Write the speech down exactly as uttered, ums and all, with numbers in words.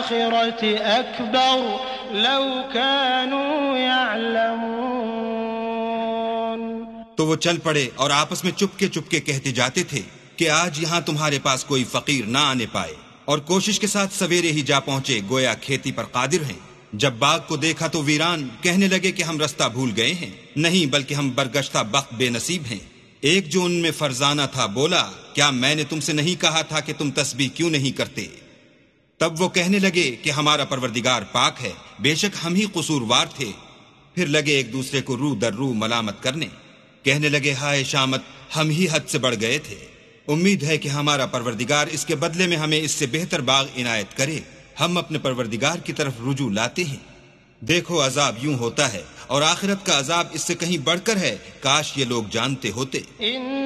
आखिरत अकबर लौ कानू यअलमून। तो वो चल पड़े और आपस में चुपके चुपके कहते जाते थे कि आज यहाँ तुम्हारे पास कोई फकीर ना आने पाए, और कोशिश के साथ सवेरे ही जा पहुंचे, गोया खेती पर कादिर हैं। जब बाग को देखा तो वीरान, कहने लगे कि हम रास्ता भूल गए हैं, नहीं बल्कि हम बरगश्ता बख्त बेनसीब हैं। एक जो उनमें फरजाना था बोला, क्या मैंने तुमसे नहीं कहा था कि तुम तस्बीह क्यों नहीं करते? तब वो कहने लगे कि हमारा परवरदिगार पाक है, बेशक हम ही कसूरवार थे। फिर लगे एक दूसरे को रू दर रू मलामत करने, कहने लगे हाय शामत, हम ही हद से बढ़ गए थे। उम्मीद है कि हमारा परवरदिगार इसके बदले में हमें इससे बेहतर बाग इनायत करे। हम अपने परवरदिगार की तरफ रुजू लाते हैं। देखो अजाब यूं होता है और आखिरत का अजाब इससे कहीं बढ़कर है, काश ये लोग जानते होते।